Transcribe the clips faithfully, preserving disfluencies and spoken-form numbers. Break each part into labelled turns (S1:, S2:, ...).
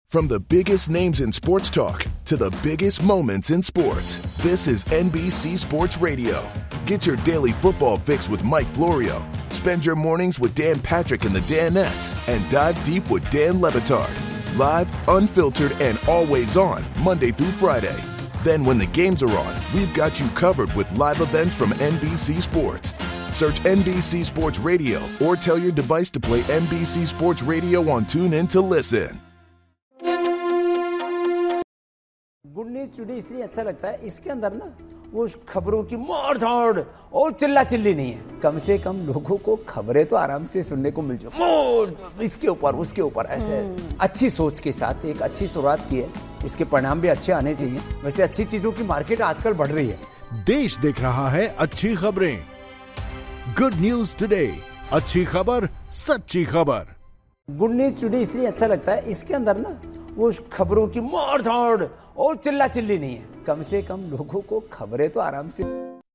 S1: From the biggest names in sports talk to the biggest moments in sports, this is N B C Sports Radio. Get your daily football fix with Mike Florio. Spend your mornings with Dan Patrick and the Danettes and dive deep with Dan Le Batard. Live, unfiltered, and always on Monday through Friday. Then when the games are on, we've got you covered with live events from N B C Sports. Search N B C Sports Radio or tell your device to play N B C Sports Radio on TuneIn to listen.
S2: Good news today इसलिए अच्छा लगता है, इसके अंदर ना वो खबरों की मार धाड़ और चिल्ला चिल्ली नहीं है। कम से कम लोगों को खबरें तो आराम से सुनने को मिल जाए, इसके ऊपर उसके ऊपर ऐसे अच्छी सोच के साथ एक अच्छी शुरुआत की है। इसके परिणाम भी अच्छे आने चाहिए। वैसे अच्छी चीजों की मार्केट आजकल बढ़ रही है।
S3: देश देख रहा है अच्छी खबरें। गुड न्यूज टुडे, अच्छी खबर, सच्ची खबर।
S2: गुड न्यूज टुडे इसलिए अच्छा लगता है, इसके अंदर ना वो खबरों की मार धाड़ और चिल्ला चिल्ली नहीं है। कम से कम लोगों को खबरें तो आराम से।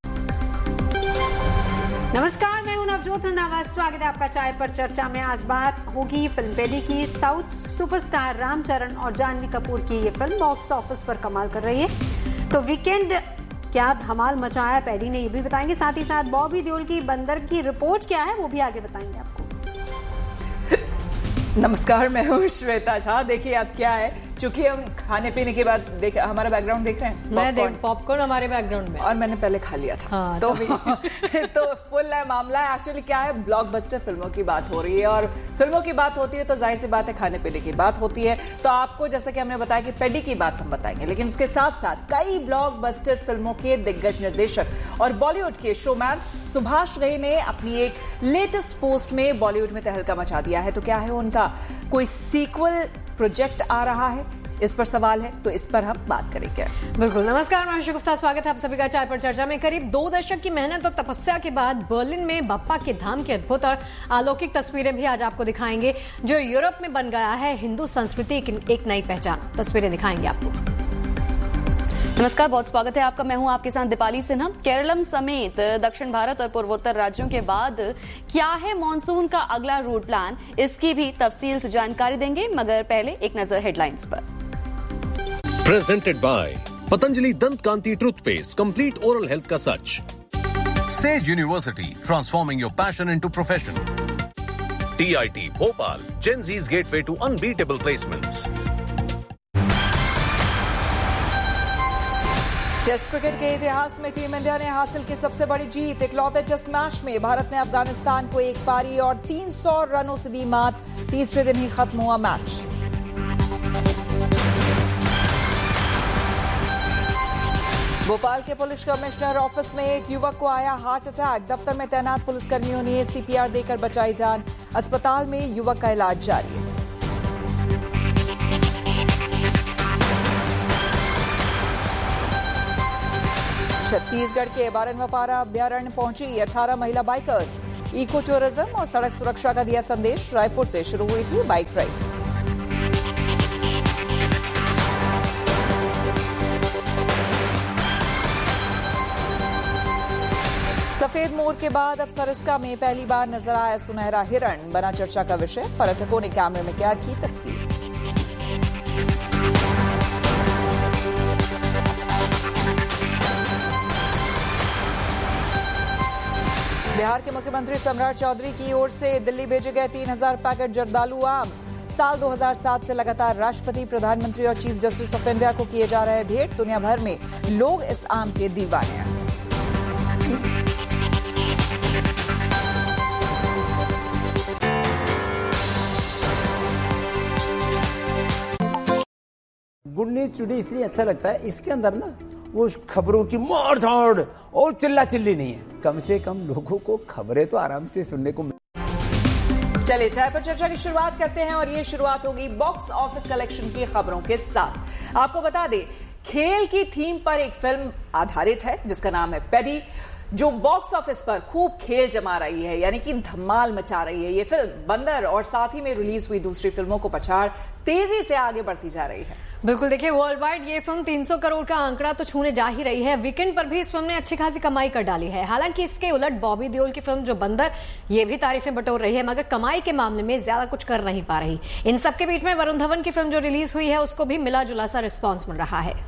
S4: नमस्कार, मैं हूं नवजोत रंधावा। स्वागत है आपका चाय पर चर्चा में। आज बात होगी फिल्म पेडी की। साउथ सुपरस्टार रामचरण और जानवी कपूर की ये फिल्म बॉक्स ऑफिस पर कमाल कर रही है। तो वीकेंड क्या धमाल मचाया पेडी ने, ये भी बताएंगे। साथ ही साथ बॉबी देओल की बंदर की रिपोर्ट क्या है, वो भी आगे बताएंगे आपको।
S5: नमस्कार, मैं हूँ श्वेता झा। देखिए अब क्या है, चूंकि हम खाने पीने के बाद देख हमारा बैकग्राउंड देख रहे हैं,
S6: मैं देख पॉपकॉर्न हमारे बैकग्राउंड में,
S5: और मैंने पहले खा लिया था। हाँ, तो तो फुल है मामला है। एक्चुअली क्या है, ब्लॉकबस्टर फिल्मों की बात हो रही है, और फिल्मों की बात होती है तो जाहिर सी बात है खाने पीने की बात होती है। तो आपको जैसा कि हमने बताया कि पेडी की बात हम बताएंगे, लेकिन उसके साथ साथ कई ब्लॉकबस्टर फिल्मों के दिग्गज निर्देशक और बॉलीवुड के शोमैन सुभाष घई ने अपनी एक लेटेस्ट पोस्ट में बॉलीवुड में तहलका मचा दिया है। तो क्या है, उनका कोई सीक्वल प्रोजेक्ट आ रहा है, इस पर सवाल है, तो इस पर हम बात करेंगे।
S6: बिल्कुल। नमस्कार, मैं आशु गुप्ता। स्वागत है आप सभी का चाय पर चर्चा में। करीब दो दशक की मेहनत और तपस्या के बाद बर्लिन में बप्पा के धाम की अद्भुत और अलौकिक तस्वीरें भी आज आपको दिखाएंगे, जो यूरोप में बन गया है हिंदू संस्कृति की एक नई पहचान। तस्वीरें दिखाएंगे आपको।
S7: नमस्कार, बहुत स्वागत है आपका। मैं हूं आपके साथ दीपाली सिन्हा। केरलम समेत दक्षिण भारत और पूर्वोत्तर राज्यों के बाद क्या है मॉनसून का अगला रूट प्लान, इसकी भी तफसील से जानकारी देंगे, मगर पहले एक नजर हेडलाइंस पर।
S8: प्रेजेंटेड बाय पतंजलि दंत कांति टूथपेस्ट, कंप्लीट ओरल हेल्थ का सच। Says university, transforming your passion into profession. T I T Bhopal, gen ज़ीज gateway to unbeatable placements.
S5: Test cricket के इतिहास में टीम इंडिया ने हासिल की सबसे बड़ी जीत। इकलौते टेस्ट मैच में भारत ने अफगानिस्तान को एक पारी और तीन सौ रनों से दी मात। तीसरे दिन ही खत्म हुआ मैच। भोपाल के पुलिस कमिश्नर ऑफिस में एक युवक को आया हार्ट अटैक। दफ्तर में तैनात पुलिसकर्मियों ने सीपीआर देकर बचाई जान। अस्पताल में युवक का इलाज जारी है। छत्तीसगढ़ के बारनवापारा अभ्यारण्य पहुंची अठारह महिला बाइकर्स। इको टूरिज्म और सड़क सुरक्षा का दिया संदेश। रायपुर से शुरू हुई थी बाइक राइड। सफेद मोर के बाद अब सरिस्का में पहली बार नजर आया सुनहरा हिरण, बना चर्चा का विषय। पर्यटकों ने कैमरे में कैद की तस्वीर। बिहार के मुख्यमंत्री सम्राट चौधरी की ओर से दिल्ली भेजे गए तीन हजार पैकेट जर्दालू आम। साल दो हज़ार सात से लगातार राष्ट्रपति, प्रधानमंत्री और चीफ जस्टिस ऑफ इंडिया को किए जा रहे भेंट। दुनिया भर में लोग इस आम के दीवाने हैं।
S2: गुड न्यूज टुडे इसलिए अच्छा लगता है, इसके अंदर ना वो खबरों की मार धाड़ और चिल्ला चिल्ली नहीं है। कम से कम लोगों को खबरें तो आराम से सुनने को मिल।
S5: चलिए चाय पर चर्चा की शुरुआत करते हैं, और ये शुरुआत होगी बॉक्स ऑफिस कलेक्शन की खबरों के साथ। आपको बता दें, खेल की थीम पर एक फिल्म आधारित है जिसका नाम है पेडी। जो बॉक्स ऑफिस पर खूब खेल जमा रही है, यानी कि धमाल मचा रही है। ये फिल्म बंदर और साथ ही में रिलीज हुई दूसरी फिल्मों को पछाड़ तेजी से आगे बढ़ती जा रही है।
S6: बिल्कुल, देखिए वर्ल्ड वाइड ये फिल्म तीन सौ करोड़ का आंकड़ा तो छूने जा ही रही है। वीकेंड पर भी इस फिल्म ने अच्छी खासी कमाई कर डाली है। हालांकि इसके उलट बॉबी देओल की फिल्म जो बंदर, ये भी तारीफें बटोर रही है, मगर कमाई के मामले में ज्यादा कुछ कर नहीं पा रही। इन सबके बीच में वरुण धवन की फिल्म जो रिलीज हुई है उसको भी मिला जुला सा रिस्पॉन्स मिल रहा है।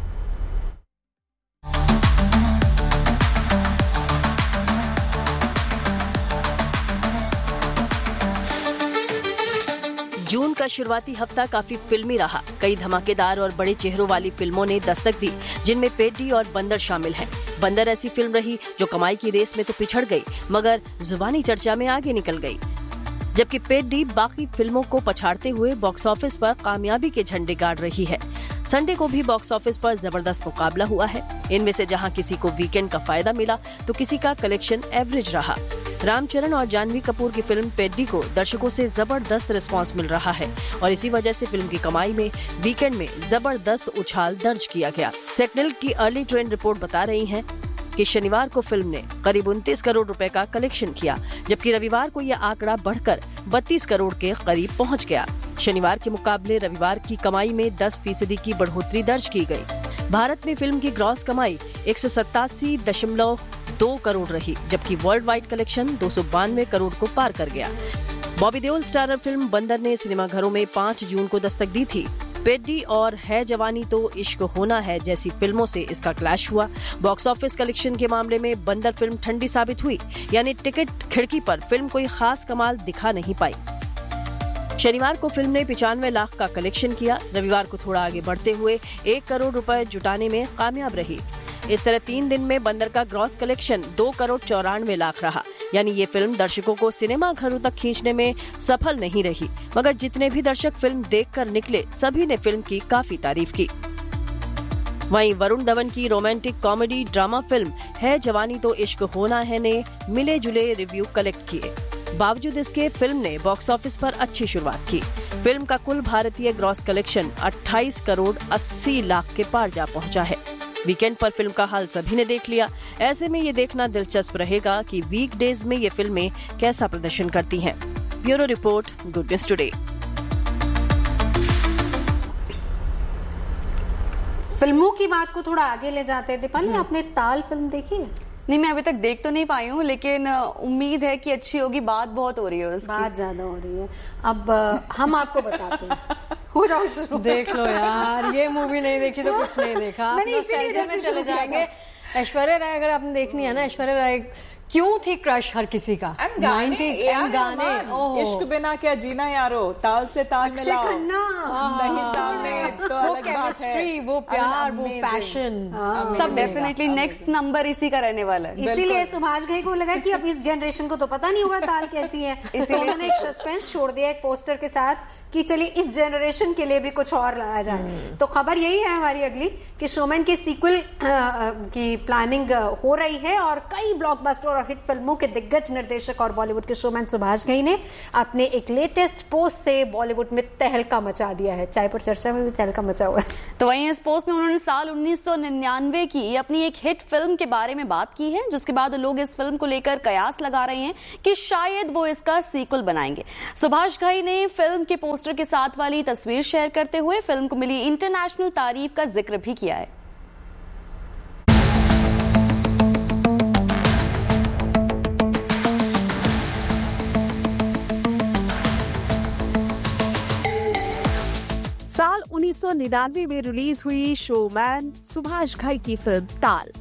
S9: जून का शुरुआती हफ्ता काफी फिल्मी रहा। कई धमाकेदार और बड़े चेहरों वाली फिल्मों ने दस्तक दी, जिनमें पेड्डी और बंदर शामिल हैं। बंदर ऐसी फिल्म रही जो कमाई की रेस में तो पिछड़ गई, मगर जुबानी चर्चा में आगे निकल गई, जबकि पेड्डी बाकी फिल्मों को पछाड़ते हुए बॉक्स ऑफिस पर कामयाबी के झंडे गाड़ रही है। संडे को भी बॉक्स ऑफिस पर जबरदस्त मुकाबला हुआ है। इनमें से जहां किसी को वीकेंड का फायदा मिला तो किसी का कलेक्शन एवरेज रहा। रामचरण और जानवी कपूर की फिल्म पेड्डी को दर्शकों से जबरदस्त रिस्पांस मिल रहा है और इसी वजह से फिल्म की कमाई में वीकेंड में जबरदस्त उछाल दर्ज किया गया। सेक्नेल की अर्ली ट्रेंड रिपोर्ट बता रही है कि शनिवार को फिल्म ने करीब उनतीस करोड़ रुपए का कलेक्शन किया, जबकि रविवार को यह आंकड़ा बढ़कर बत्तीस करोड़ के करीब पहुंच गया। शनिवार के मुकाबले रविवार की कमाई में दस फीसदी की बढ़ोतरी दर्ज की गई। भारत में फिल्म की ग्रॉस कमाई एक सौ सत्तासी दशमलव दो करोड़ रही, जबकि वर्ल्ड वाइड कलेक्शन दो सौ बानवे करोड़ को पार कर गया। बॉबी देओल स्टारर फिल्म बंदर ने सिनेमाघरों में पाँच जून को दस्तक दी थी। पेड्डी और है जवानी तो इश्क होना है जैसी फिल्मों से इसका क्लैश हुआ। बॉक्स ऑफिस कलेक्शन के मामले में बंदर फिल्म ठंडी साबित हुई, यानी टिकट खिड़की पर फिल्म कोई खास कमाल दिखा नहीं पाई। शनिवार को फिल्म ने पिचानवे लाख का कलेक्शन किया। रविवार को थोड़ा आगे बढ़ते हुए एक करोड़ रुपए जुटाने में कामयाब रही। इस तरह तीन दिन में बंदर का ग्रॉस कलेक्शन दो करोड़ चौरानवे लाख रहा, यानी ये फिल्म दर्शकों को सिनेमा घरों तक खींचने में सफल नहीं रही, मगर जितने भी दर्शक फिल्म देखकर निकले सभी ने फिल्म की काफी तारीफ की। वहीं वरुण धवन की रोमांटिक कॉमेडी ड्रामा फिल्म है जवानी तो इश्क होना है ने मिले जुले रिव्यू कलेक्ट किए। बावजूद इसके फिल्म ने बॉक्स ऑफिस पर अच्छी शुरुआत की। फिल्म का कुल भारतीय ग्रॉस कलेक्शन अट्ठाईस करोड़ अस्सी लाख के पार जा पहुंचा है। वीकेंड पर फिल्म का हाल सभी ने देख लिया। ऐसे में ये देखना दिलचस्प रहेगा कि वीकडेज में ये फिल्में कैसा प्रदर्शन करती हैं। Bureau report, good news today.
S4: फिल्मों की बात को थोड़ा आगे ले जाते हैं। दीपाली, आपने ताल फिल्म देखी है?
S7: नहीं, मैं अभी तक देख तो नहीं पाई हूँ, लेकिन उम्मीद है कि अच्छी होगी। बात बहुत हो रही है उसकी।
S4: बात ज्यादा हो रही है। अब हम आपको बताते हैं। हो जाओ शुरू।
S6: देख लो यार, ये मूवी नहीं देखी तो कुछ नहीं देखा।
S4: मैंने इसीलिए
S6: में चले जाएंगे। ऐश्वर्या राय अगर आपने देखनी है ना, ऐश्वर्या राय क्यों थी क्रश हर किसी का।
S5: नाइंटीज़ एंड गाने, इश्क बिना क्या जीना यारो, ताल से ताल मिलाओ, नहीं सामने तो अलग बात है।
S6: वो प्यार, वो पैशन,
S7: सब डेफिनेटली नेक्स्ट नंबर इसी का रहने वाला है।
S4: इसीलिए सुभाष घई को लगा कि अब इस जनरेशन को तो पता नहीं होगा ताल कैसी है, इसलिए उन्होंने एक सस्पेंस छोड़ दिया एक पोस्टर के साथ कि चलिए इस जनरेशन के लिए भी कुछ और लाया जाए। तो खबर यही है हमारी अगली कि शोमैन के सीक्वल की प्लानिंग हो रही है और कई ब्लॉकबस्टर और हिट फिल्मों के दिग्गज निर्देशक और बॉलीवुड के शोमैन सुभाष घई ने अपने एक लेटेस्ट पोस्ट से बॉलीवुड में तहलका मचा दिया है। चाय पर चर्चा में भी तहलका मचा हुआ है।
S7: तो वहीं इस पोस्ट में उन्होंने साल उन्नीस सौ निन्यानवे की अपनी एक हिट फिल्म के बारे में बात की है, जिसके बाद लोग इस फिल्म को लेकर कयास लगा रहे हैं कि शायद वो इसका सीक्वल बनाएंगे। सुभाष घई ने फिल्म के पोस्टर के साथ वाली तस्वीर शेयर करते हुए फिल्म को मिली इंटरनेशनल तारीफ का जिक्र भी किया है।
S10: साल उन्नीस सौ निन्यानवे में रिलीज हुई शोमैन सुभाष घई की फिल्म ताल।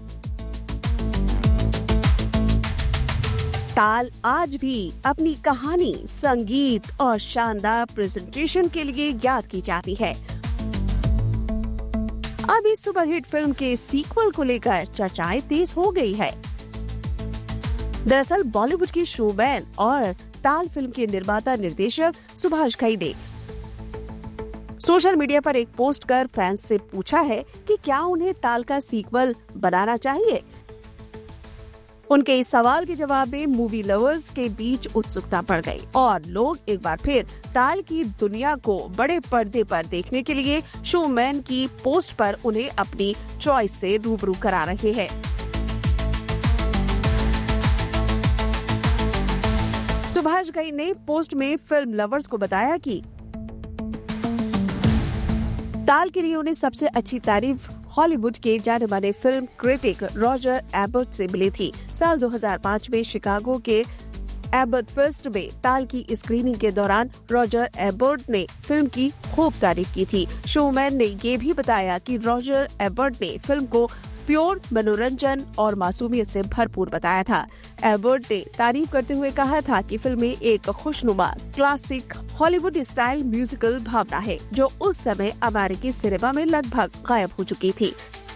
S10: ताल आज भी अपनी कहानी, संगीत और शानदार प्रेजेंटेशन के लिए याद की जाती है। अब इस सुपरहिट फिल्म के सीक्वल को लेकर चर्चाएं तेज हो गई है। दरअसल बॉलीवुड की शोमैन और ताल फिल्म के निर्माता निर्देशक सुभाष घई ने सोशल मीडिया पर एक पोस्ट कर फैंस से पूछा है कि क्या उन्हें ताल का सीक्वल बनाना चाहिए। उनके इस सवाल के जवाब में मूवी लवर्स के बीच उत्सुकता बढ़ गई और लोग एक बार फिर ताल की दुनिया को बड़े पर्दे पर देखने के लिए शोमैन की पोस्ट पर उन्हें अपनी चॉइस से रूबरू करा रहे हैं। सुभाष घई ने पोस्ट में फिल्म लवर्स को बताया कि ताल के लिए उन्हें सबसे अच्छी तारीफ हॉलीवुड के जाने माने फिल्म क्रिटिक रॉजर एबर्ट से मिली थी। साल दो हज़ार पाँच में शिकागो के एबर्ट फेस्ट में ताल की स्क्रीनिंग के दौरान रॉजर एबर्ट ने फिल्म की खूब तारीफ की थी। शोमैन ने ये भी बताया कि रॉजर एबर्ट ने फिल्म को प्योर मनोरंजन और मासूमियत से भरपूर बताया था। एबर्ट ने तारीफ करते हुए कहा था कि फिल्म में एक खुशनुमा क्लासिक हॉलीवुड स्टाइल म्यूजिकल भावना है जो उस समय अमेरिकी सिनेमा में लगभग गायब हो चुकी थी।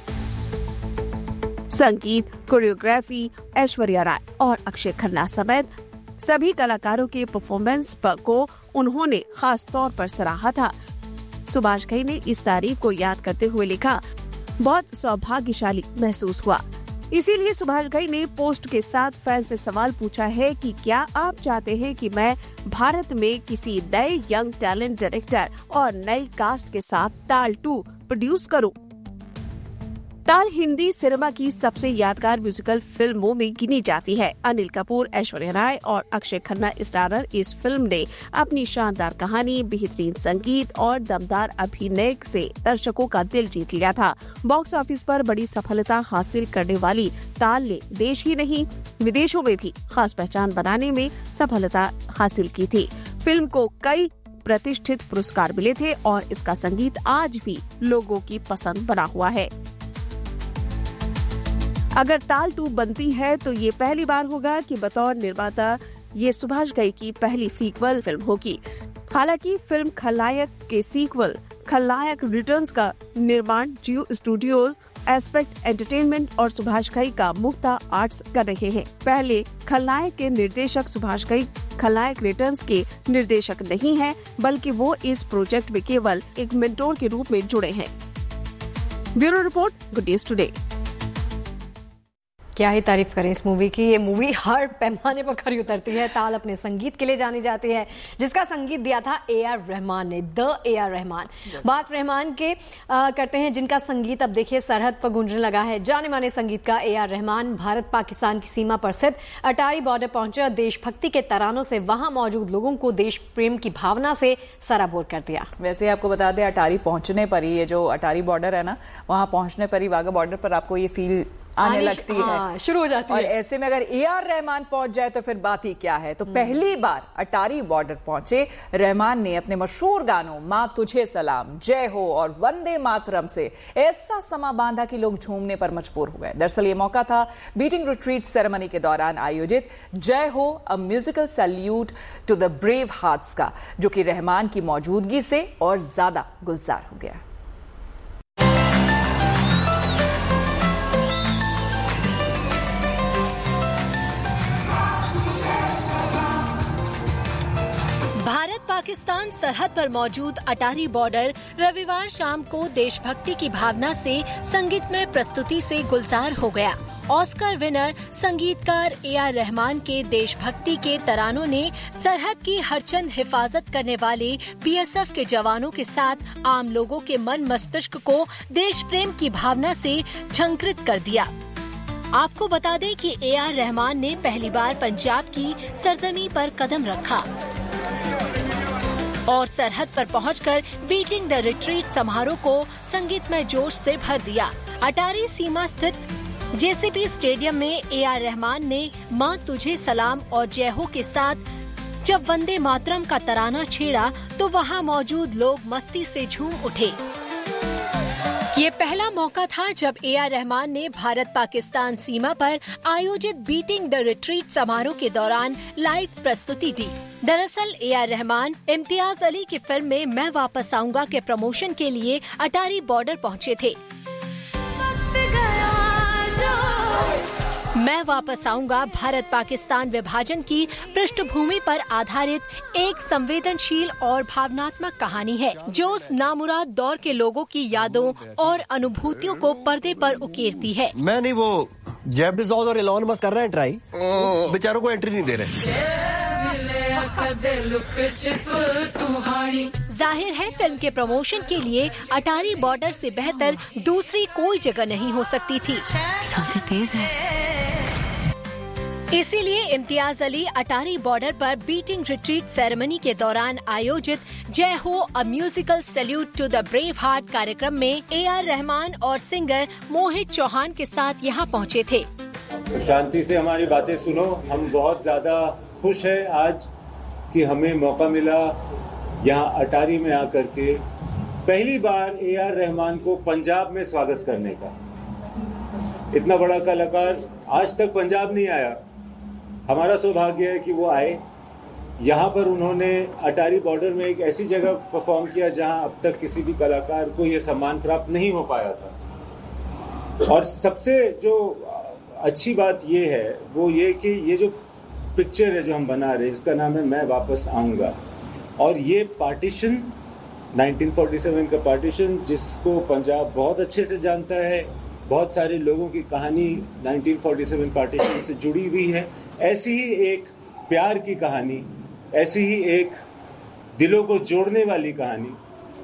S10: संगीत, कोरियोग्राफी, ऐश्वर्या राय और अक्षय खन्ना समेत सभी कलाकारों के परफॉर्मेंस पर को उन्होंने खास तौर पर सराहा था। सुभाष घई ने इस तारीफ को याद करते हुए लिखा, बहुत सौभाग्यशाली महसूस हुआ। इसीलिए सुभाष घई ने पोस्ट के साथ फैन से सवाल पूछा है कि क्या आप चाहते हैं कि मैं भारत में किसी नए यंग टैलेंट डायरेक्टर और नई कास्ट के साथ ताल टू प्रोड्यूस करूं? ताल हिंदी सिनेमा की सबसे यादगार म्यूजिकल फिल्मों में गिनी जाती है। अनिल कपूर, ऐश्वर्या राय और अक्षय खन्ना स्टारर इस फिल्म ने अपनी शानदार कहानी, बेहतरीन संगीत और दमदार अभिनय से दर्शकों का दिल जीत लिया था। बॉक्स ऑफिस पर बड़ी सफलता हासिल करने वाली ताल ने देश ही नहीं विदेशों में भी खास पहचान बनाने में सफलता हासिल की थी। फिल्म को कई प्रतिष्ठित पुरस्कार मिले थे और इसका संगीत आज भी लोगों की पसंद बना हुआ है। अगर ताल टू बनती है तो ये पहली बार होगा कि बतौर निर्माता ये सुभाष घई की पहली सीक्वल फिल्म होगी। हालांकि फिल्म खलनायक के सीक्वल खलनायक रिटर्न्स का निर्माण जियो स्टूडियोज, एस्पेक्ट एंटरटेनमेंट और सुभाष घई का मुक्ता आर्ट्स कर रहे हैं। पहले खलनायक के निर्देशक सुभाष घई खलनायक रिटर्न्स के निर्देशक नहीं हैं, बल्कि वो इस प्रोजेक्ट में केवल एक मेंटोर के रूप में जुड़े हैं। Bureau report, good news today.
S6: क्या ही तारीफ करें इस मूवी की। ये मूवी हर पैमाने पर खरी उतरती है। ताल अपने संगीत के लिए जानी जाती है, जिसका संगीत दिया था ए आर रहमान ने, द ए आर रहमान। बात रहमान के आ, करते हैं, जिनका संगीत अब देखिए सरहद पर गूंजने लगा है। जाने माने संगीत का ए आर रहमान भारत पाकिस्तान की सीमा पर स्थित अटारी बॉर्डर पहुंचे और देशभक्ति के तरानों से वहां मौजूद लोगों को देश प्रेम की भावना से सराबोर कर दिया।
S5: वैसे आपको बता दें, अटारी पहुंचने पर ही, ये जो अटारी बॉर्डर है ना, वहां पहुंचने पर ही वाघा बॉर्डर पर आपको ये फील आने लगती
S6: हाँ, है, शुरू हो जाती
S5: और
S6: है।
S5: ऐसे में अगर ए आर रहमान पहुंच जाए तो फिर बात ही क्या है। तो पहली बार अटारी बॉर्डर पहुंचे रहमान ने अपने मशहूर गानों मां तुझे सलाम, जय हो और वंदे मातरम से ऐसा समा बांधा कि लोग झूमने पर मजबूर हो गए। दरअसल ये मौका था बीटिंग रिट्रीट सेरेमनी के दौरान आयोजित जय हो a musical salute to the brave hearts का, जो कि रहमान की मौजूदगी से और ज्यादा गुलजार हो गया।
S11: भारत पाकिस्तान सरहद पर मौजूद अटारी बॉर्डर रविवार शाम को देशभक्ति की भावना से संगीतमय प्रस्तुति से गुलजार हो गया। ऑस्कर विनर संगीतकार ए आर रहमान के देशभक्ति के तरानों ने सरहद की हरचंद हिफाजत करने वाले बी एस एफ के जवानों के साथ आम लोगों के मन मस्तिष्क को देश प्रेम की भावना से झंकृत कर दिया। आपको बता दें कि ए आर रहमान ने पहली बार पंजाब की सरजमी पर कदम रखा और सरहद पर पहुंचकर बीटिंग द रिट्रीट समारोह को संगीतमय जोश से भर दिया। अटारी सीमा स्थित जे सी बी स्टेडियम में ए आर रहमान ने मां तुझे सलाम और जय हो के साथ जब वंदे मातरम का तराना छेड़ा तो वहां मौजूद लोग मस्ती से झूम उठे। ये पहला मौका था जब ए आर रहमान ने भारत पाकिस्तान सीमा पर आयोजित बीटिंग द रिट्रीट समारोह के दौरान लाइव प्रस्तुति दी। दरअसल ए आर रहमान इम्तियाज अली की फिल्म में मैं वापस आऊंगा के प्रमोशन के लिए अटारी बॉर्डर पहुंचे थे। मैं वापस आऊंगा भारत पाकिस्तान विभाजन की पृष्ठभूमि पर आधारित एक संवेदनशील और भावनात्मक कहानी है, जो उस नामुराद दौर के लोगों की यादों और अनुभूतियों को पर्दे पर उकेरती है।
S12: मैं नहीं, वो जेफ बेज़ोस और एलोन मस्क कर रहे हैं ट्राई, बेचारों को एंट्री नहीं दे रहे।
S11: जाहिर है फिल्म के प्रमोशन के लिए अटारी बॉर्डर से बेहतर दूसरी कोई जगह नहीं हो सकती थी।
S13: सांसें तेज है।
S11: इसीलिए इम्तियाज अली अटारी बॉर्डर पर बीटिंग रिट्रीट सेरेमनी के दौरान आयोजित जय हो a musical salute to the brave heart कार्यक्रम में ए आर रहमान और सिंगर मोहित चौहान के साथ यहाँ पहुँचे थे।
S13: शांति से हमारी बातें सुनो। हम बहुत ज्यादा खुश हैं आज कि हमें मौका मिला यहाँ अटारी में आकर के पहली बार ए आर रहमान को पंजाब में स्वागत करने का। इतना बड़ा कलाकार आज तक पंजाब नहीं आया। हमारा सौभाग्य है कि वो आए। यहाँ पर उन्होंने अटारी बॉर्डर में एक ऐसी जगह परफॉर्म किया जहाँ अब तक किसी भी कलाकार को ये सम्मान प्राप्त नहीं हो पाया था। और सबसे जो अच्छी बात ये है वो ये कि ये जो पिक्चर है जो हम बना रहे हैं इसका नाम है मैं वापस आऊँगा। और ये पार्टीशन नाइनटीन फोर्टी सेवन का पार्टीशन जिसको पंजाब बहुत अच्छे से जानता है, बहुत सारे लोगों की कहानी नाइनटीन फोर्टी सेवन पार्टीशन से जुड़ी हुई है। ऐसी ही एक प्यार की कहानी, ऐसी ही एक दिलों को जोड़ने वाली कहानी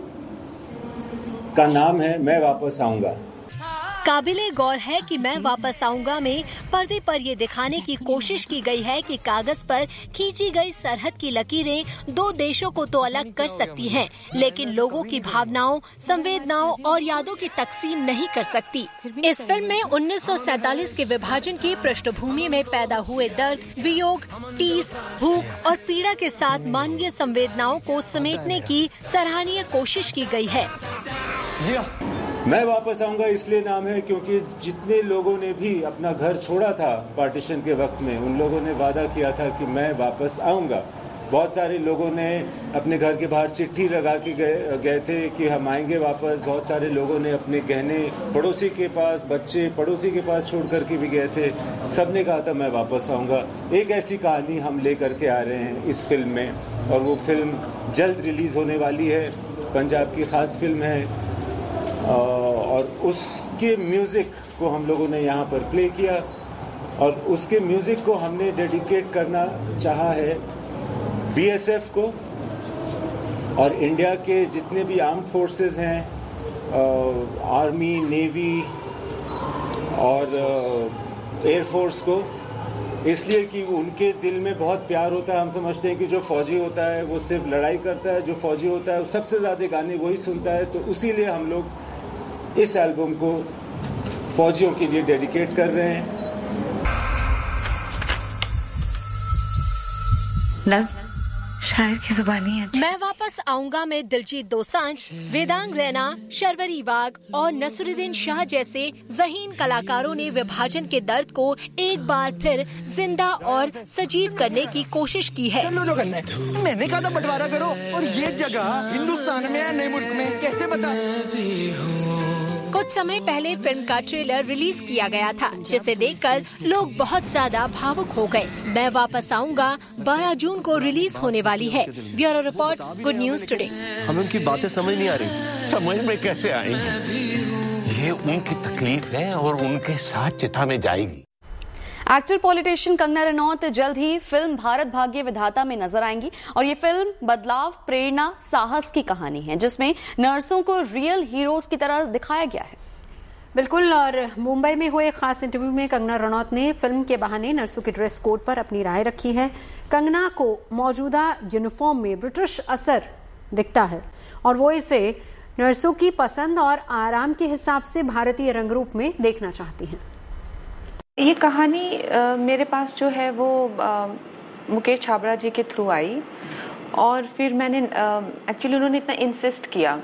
S13: का नाम है मैं वापस आऊंगा।
S11: काबिले गौर है कि मैं वापस आऊंगा में पर्दे पर ये दिखाने की कोशिश की गई है कि कागज पर खींची गई सरहद की लकीरें दो देशों को तो अलग कर सकती हैं, लेकिन लोगों की भावनाओं, संवेदनाओं और यादों की तकसीम नहीं कर सकती। इस फिल्म में उन्नीस सौ सैतालीस के विभाजन की पृष्ठभूमि में पैदा हुए दर्द, वियोग, टीस, भूख और पीड़ा के साथ मानवीय संवेदनाओं को समेटने की सराहनीय कोशिश की गई है।
S13: मैं वापस आऊंगा इसलिए नाम है क्योंकि जितने लोगों ने भी अपना घर छोड़ा था पार्टीशन के वक्त में, उन लोगों ने वादा किया था कि मैं वापस आऊंगा। बहुत सारे लोगों ने अपने घर के बाहर चिट्ठी लगा के गए गए थे कि हम आएंगे वापस। बहुत सारे लोगों ने अपने गहने पड़ोसी के पास, बच्चे पड़ोसी के पास छोड़ करके भी गए थे। सब ने कहा था मैं वापस आऊंगा। एक ऐसी कहानी हम ले करके आ रहे हैं इस फिल्म में, और वो फिल्म जल्द रिलीज होने वाली है। पंजाब की खास फिल्म है और उसके म्यूज़िक को हम लोगों ने यहाँ पर प्ले किया और उसके म्यूज़िक को हमने डेडिकेट करना चाहा है बी एस एफ को और इंडिया के जितने भी आर्म्ड फोर्सेस हैं, आर्मी, नेवी और एयरफोर्स को, इसलिए कि उनके दिल में बहुत प्यार होता है। हम समझते हैं कि जो फौजी होता है वो सिर्फ लड़ाई करता है, जो फौजी होता है वो सबसे ज़्यादा गाने वही सुनता है। तो इसीलिए हम लोग इस एल्बम को फौजियों के लिए डेडिकेट कर रहे हैं।
S14: शायर की जुबानी है।
S11: मैं वापस आऊंगा में दिलजीत दोसांझ, वेदांग रैना, शर्वरी वाग और नसरुद्दीन शाह जैसे ज़हीन कलाकारों ने विभाजन के दर्द को एक बार फिर जिंदा और सजीव करने की कोशिश की है।
S15: चलो जो करना है। मैंने कहा था बंटवारा करो, और ये जगह हिंदुस्तान में है नए मुल्क में, कैसे बता?
S11: कुछ समय पहले फिल्म का ट्रेलर रिलीज किया गया था, जिसे देखकर लोग बहुत ज्यादा भावुक हो गए। मैं वापस आऊंगा बारह जून को रिलीज होने वाली है। Bureau report, good news today.
S12: हमें उनकी बातें समझ नहीं आ रही।
S16: समझ में कैसे आएंगी? ये उनकी तकलीफ है और उनके साथ चिता में जाएगी।
S7: एक्टर पॉलिटिशियन कंगना रनौत जल्द ही फिल्म भारत भाग्य विधाता में नजर आएंगी और ये फिल्म बदलाव, प्रेरणा, साहस की कहानी है, जिसमें नर्सों को रियल हीरोज की तरह दिखाया गया है।
S4: बिल्कुल। और मुंबई में हुए खास इंटरव्यू में कंगना रनौत ने फिल्म के बहाने नर्सों के ड्रेस कोड पर अपनी राय रखी है। कंगना को मौजूदा यूनिफॉर्म में ब्रिटिश असर दिखता है और वो इसे नर्सों की पसंद और आराम के हिसाब से भारतीय रंग रूप में देखना चाहती हैं।
S14: ये कहानी आ, मेरे पास जो है वो आ, मुकेश छाबड़ा जी के थ्रू आई और फिर मैंने एक्चुअली उन्होंने इतना इंसिस्ट किया।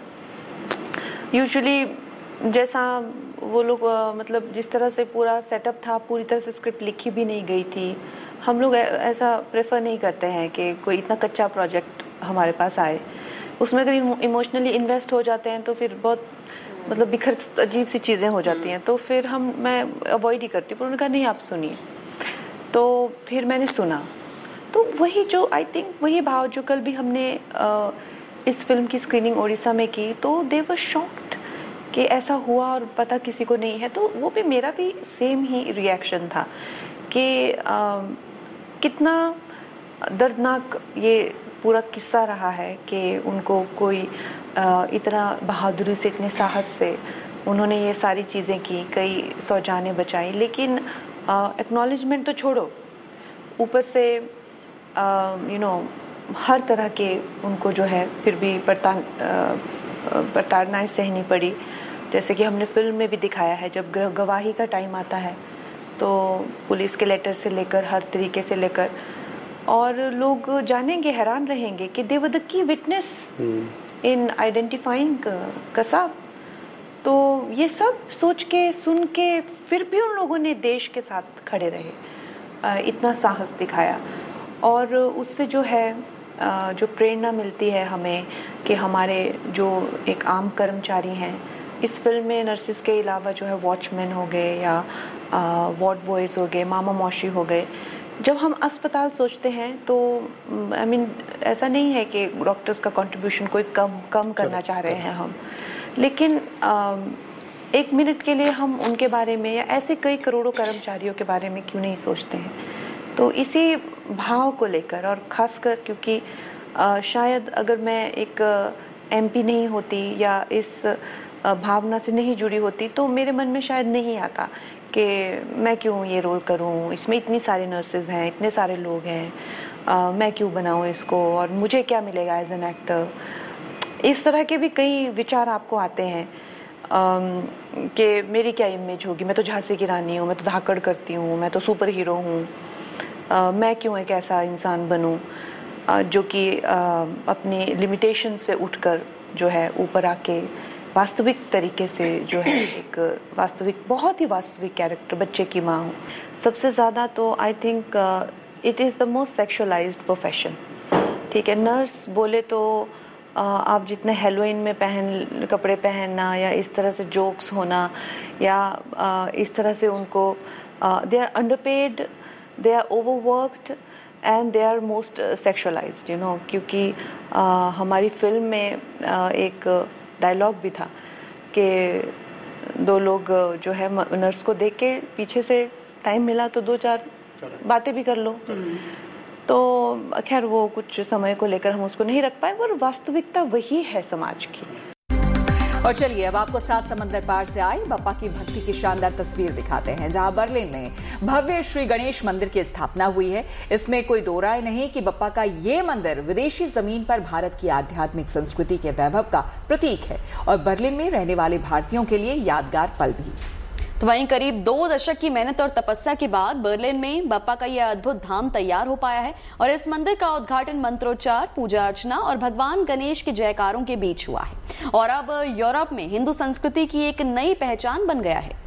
S14: यूजुअली जैसा वो लोग आ, मतलब जिस तरह से पूरा सेटअप था, पूरी तरह से स्क्रिप्ट लिखी भी नहीं गई थी। हम लोग ऐसा प्रेफर नहीं करते हैं कि कोई इतना कच्चा प्रोजेक्ट हमारे पास आए। उसमें अगर इमोशनली इन्वेस्ट हो जाते हैं तो फिर बहुत मतलब बिखर अजीब सी चीज़ें हो जाती हैं, तो फिर हम मैं अवॉइड ही करती हूँ। पर उन्होंने कहा नहीं आप सुनिए, तो फिर मैंने सुना। तो वही जो आई थिंक वही भाव जो कल भी हमने आ, इस फिल्म की स्क्रीनिंग उड़ीसा में की, तो दे वर शॉक्ड कि ऐसा हुआ और पता किसी को नहीं है। तो वो भी मेरा भी सेम ही रिएक्शन था कि आ, कितना दर्दनाक ये पूरा किस्सा रहा है कि उनको कोई इतना बहादुरी से, इतने साहस से उन्होंने ये सारी चीज़ें की, कई सौ जानें बचाई, लेकिन एक्नॉलेजमेंट तो छोड़ो, ऊपर से यू नो हर तरह के उनको जो है फिर भी प्रताड़ प्रताड़नाएं सहनी पड़ी। जैसे कि हमने फिल्म में भी दिखाया है, जब गवाही का टाइम आता है तो पुलिस के लेटर से लेकर हर तरीके से लेकर, और लोग जानेंगे, हैरान रहेंगे कि दे were the key witness in identifying Kasab. तो ये सब सोच के सुन के फिर भी उन लोगों ने देश के साथ खड़े रहे, इतना साहस दिखाया। और उससे जो है जो प्रेरणा मिलती है हमें कि हमारे जो एक आम कर्मचारी हैं, इस फिल्म में नर्सिस के अलावा जो है वॉचमैन हो गए या वार्ड बॉयज़ हो गए, मामा मौसी हो गए। जब हम अस्पताल सोचते हैं तो आई मीन ऐसा नहीं है कि डॉक्टर्स का कंट्रीब्यूशन कोई कम कम करना चाह रहे हैं हम, लेकिन आ, एक मिनट के लिए हम उनके बारे में या ऐसे कई करोड़ों कर्मचारियों के बारे में क्यों नहीं सोचते हैं। तो इसी भाव को लेकर, और ख़ासकर क्योंकि आ, शायद अगर मैं एक एमपी नहीं होती या इस भावना से नहीं जुड़ी होती तो मेरे मन में शायद नहीं आता कि मैं क्यों ये रोल करूं, इसमें इतनी सारी नर्सेज हैं, इतने सारे लोग हैं, आ, मैं क्यों बनाऊं इसको और मुझे क्या मिलेगा एज एन एक्टर। इस तरह के भी कई विचार आपको आते हैं कि मेरी क्या इमेज होगी, मैं तो झांसी की रानी हूँ, मैं तो धाकड़ करती हूँ, मैं तो सुपर हीरो हूँ, मैं क्यों एक ऐसा इंसान बनूं जो कि अपनी लिमिटेशन से उठकर जो है ऊपर आके वास्तविक तरीके से जो है एक वास्तविक, बहुत ही वास्तविक कैरेक्टर, बच्चे की माँ हूँ। सबसे ज़्यादा तो I think it is the most सेक्सुअलाइज्ड profession. ठीक है, नर्स बोले तो uh, आप जितने हेलोइन में पहन कपड़े पहनना या इस तरह से जोक्स होना या uh, इस तरह से उनको they are underpaid, they are overworked and they are most सेक्सुअलाइज्ड, you know. क्योंकि uh, हमारी फिल्म में uh, एक डायलॉग भी था कि दो लोग जो है नर्स को देख के पीछे से टाइम मिला तो दो चार बातें भी कर लो। तो खैर वो कुछ समय को लेकर हम उसको नहीं रख पाए, पर वास्तविकता वही है समाज की।
S5: और चलिए अब आपको सात समंदर पार से आई बप्पा की भक्ति की शानदार तस्वीर दिखाते हैं, जहां बर्लिन में भव्य श्री गणेश मंदिर की स्थापना हुई है। इसमें कोई दो राय नहीं कि बप्पा का ये मंदिर विदेशी जमीन पर भारत की आध्यात्मिक संस्कृति के वैभव का प्रतीक है और बर्लिन में रहने वाले भारतीयों के लिए यादगार पल भी।
S7: तो वहीं करीब दो दशक की मेहनत और तपस्या के बाद बर्लिन में बप्पा का यह अद्भुत धाम तैयार हो पाया है और इस मंदिर का उद्घाटन मंत्रोच्चार, पूजा अर्चना और भगवान गणेश के जयकारों के बीच हुआ है और अब यूरोप में हिंदू संस्कृति की एक नई पहचान बन गया है।